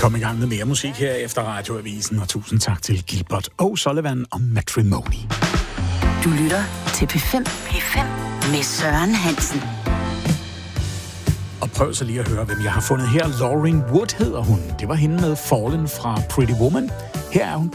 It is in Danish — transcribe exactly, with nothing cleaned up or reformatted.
kom i gang med mere musik her efter Radioavisen, og tusind tak til Gilbert O'Sullivan og Matrimony. Du lytter til P fem. P fem med Søren Hansen. Og prøv så lige at høre, hvem jeg har fundet her. Lauryn Wood hedder hun. Det var hende med Fallen fra Pretty Woman. Her er hun